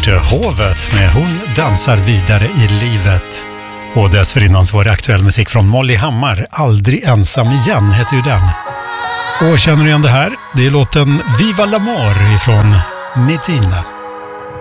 hört Hovet med Hon dansar vidare i livet. Och dessförinnan så var det aktuell musik från Molly Hammar. Aldrig ensam igen heter ju den. Och känner du igen det här? Det är låten Viva l'amor ifrån Medina.